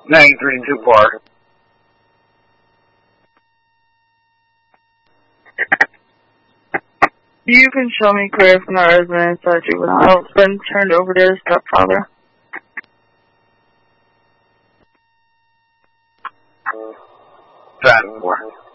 9324. You can show me clear from the residence that juvenile has been turned over to his stepfather. Driving 4.